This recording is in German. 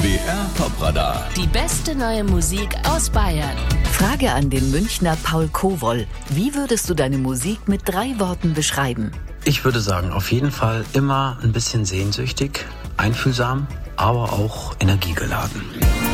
BR Top-Radar. Die beste neue Musik aus Bayern. Frage an den Münchner Paul Kowoll. Wie würdest du deine Musik mit 3 Worten beschreiben? Ich würde sagen, auf jeden Fall immer ein bisschen sehnsüchtig, einfühlsam, aber auch energiegeladen.